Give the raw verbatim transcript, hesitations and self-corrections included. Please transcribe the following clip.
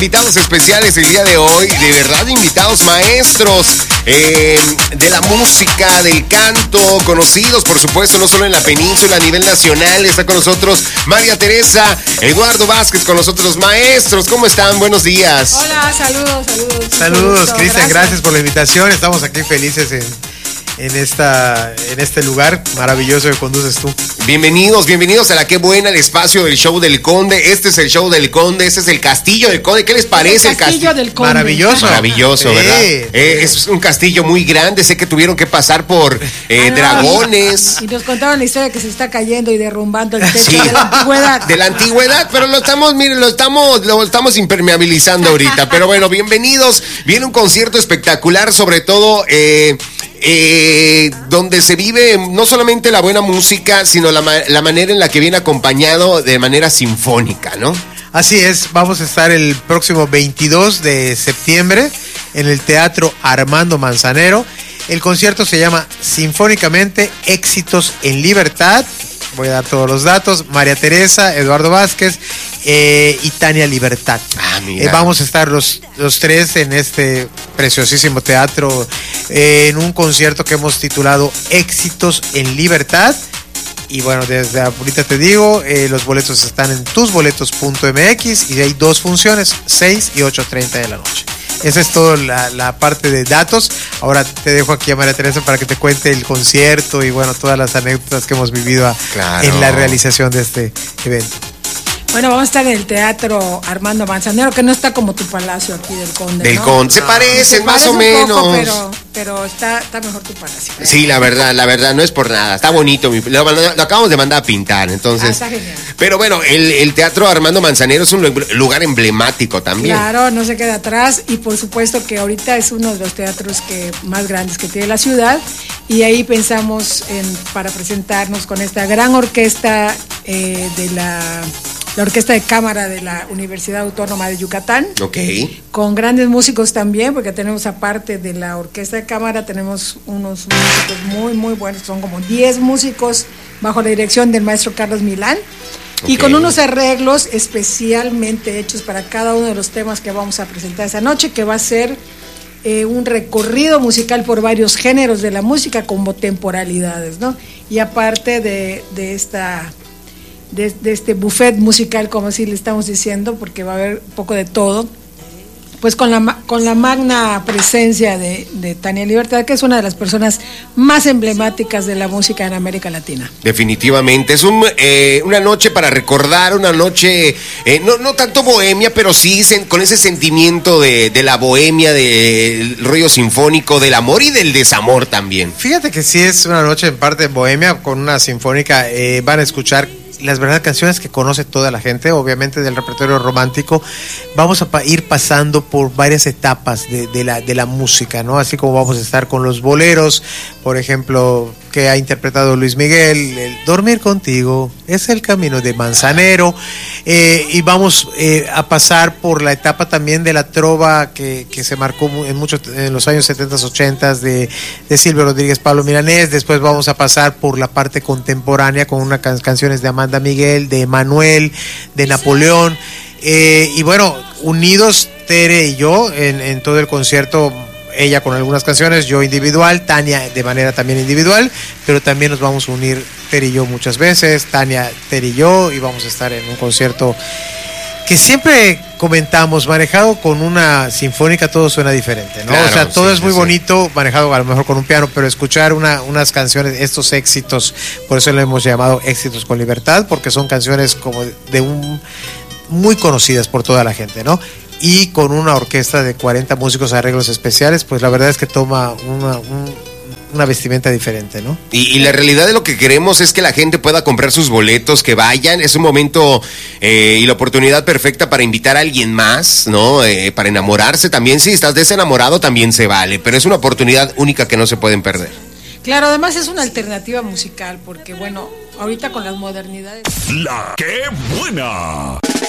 Invitados especiales el día de hoy, de verdad invitados maestros eh, de la música, del canto, conocidos por supuesto no solo en la península, a nivel nacional. Está con nosotros María Teresa, Eduardo Vázquez con nosotros, maestros. ¿Cómo están? Buenos días. Hola, saludos, saludos. Saludos, Cristian, gracias. gracias por la invitación. Estamos aquí felices en, en, esta, en este lugar maravilloso que conduces tú. Bienvenidos, bienvenidos a la Qué Buena, el espacio del show del Conde. Este es el show del Conde, este es el castillo del Conde. ¿Qué les parece el castillo, el castillo del Conde? Maravilloso. Maravilloso, sí, ¿verdad? Sí. Eh, es un castillo muy grande, sé que tuvieron que pasar por eh, ah, dragones. Y nos contaron la historia que se está cayendo y derrumbando el techo sí, de la antigüedad. De la antigüedad, pero lo estamos, miren, lo estamos, lo estamos impermeabilizando ahorita. Pero bueno, bienvenidos. Viene un concierto espectacular, sobre todo eh, eh, donde se vive no solamente la buena música, sino la, la manera en la que viene acompañado de manera sinfónica, ¿no? Así es, vamos a estar el próximo veintidós de septiembre en el Teatro Armando Manzanero. El concierto se llama Sinfónicamente Éxitos en Libertad. Voy a dar todos los datos. María Teresa, Eduardo Vázquez eh, y Tania Libertad. Ah, mira. Eh, vamos a estar los, los tres en este preciosísimo teatro eh, en un concierto que hemos titulado Éxitos en Libertad. Y bueno, desde ahorita te digo, eh, los boletos están en tusboletos punto m x y hay dos funciones, seis y ocho treinta de la noche. Esa es toda la, la parte de datos. Ahora te dejo aquí a María Teresa para que te cuente el concierto y bueno, todas las anécdotas que hemos vivido a, claro. en la realización de este evento. Bueno, vamos a estar en el Teatro Armando Manzanero, que no está como tu palacio aquí del Conde, Del ¿no? Conde, se parecen se más parece o menos. Poco, pero, pero está, está mejor tu palacio. ¿eh? Sí, la verdad, la verdad, no es por nada. Está bonito, lo, lo acabamos de mandar a pintar, entonces. Ah, está genial. Pero bueno, el, el Teatro Armando Manzanero es un lugar emblemático también. Claro, no se queda atrás y por supuesto que ahorita es uno de los teatros que más grandes que tiene la ciudad y ahí pensamos en para presentarnos con esta gran orquesta eh, de la... la Orquesta de Cámara de la Universidad Autónoma de Yucatán. Ok. Con grandes músicos también, porque tenemos aparte de la Orquesta de Cámara, tenemos unos músicos muy, muy buenos, son como diez músicos bajo la dirección del maestro Carlos Milán. Okay. Y con unos arreglos especialmente hechos para cada uno de los temas que vamos a presentar esta noche, que va a ser eh, un recorrido musical por varios géneros de la música como temporalidades, ¿no? Y aparte de, de esta... De, de este buffet musical, como así le estamos diciendo, porque va a haber un poco de todo, pues con la, con la magna presencia de, de Tania Libertad, que es una de las personas más emblemáticas de la música en América Latina. Definitivamente, es un, eh, una noche para recordar, una noche, eh, no, no tanto bohemia, pero sí sen, con ese sentimiento de, de la bohemia, del rollo sinfónico, del amor y del desamor también. Fíjate que sí es una noche en parte bohemia, con una sinfónica, eh, van a escuchar las verdaderas canciones que conoce toda la gente, obviamente del repertorio romántico. Vamos a pa- ir pasando por varias etapas de, de, la, de la música, ¿no? Así como vamos a estar con los boleros, por ejemplo, que ha interpretado Luis Miguel, el Dormir Contigo, es el camino de Manzanero, eh, y vamos eh, a pasar por la etapa también de la trova que, que se marcó en, muchos, en los años setenta, ochenta de, de Silvio Rodríguez, Pablo Milanés. Después vamos a pasar por la parte contemporánea con unas can- canciones de Amanda Miguel, de Manuel, de Napoleón, eh, y bueno, unidos Tere y yo en, en todo el concierto, ella con algunas canciones, yo individual, Tania de manera también individual, pero también nos vamos a unir Tere y yo muchas veces, Tania, Tere y yo, y vamos a estar en un concierto que siempre comentamos, manejado con una sinfónica todo suena diferente, ¿no? Claro, o sea, todo sí, es muy sí, bonito, sí. manejado a lo mejor con un piano, pero escuchar una, unas canciones, estos éxitos, por eso lo hemos llamado Éxitos con Libertad, porque son canciones como de un muy conocidas por toda la gente, ¿no? Y con una orquesta de cuarenta músicos, arreglos especiales, pues la verdad es que toma una, un, una vestimenta diferente, ¿no? Y, y la realidad de lo que queremos es que la gente pueda comprar sus boletos, que vayan. Es un momento eh, y la oportunidad perfecta para invitar a alguien más, ¿no? Eh, para enamorarse también. Si estás desenamorado también se vale, pero es una oportunidad única que no se pueden perder. Claro, además es una alternativa musical, porque bueno, ahorita con las modernidades... La Qué Buena.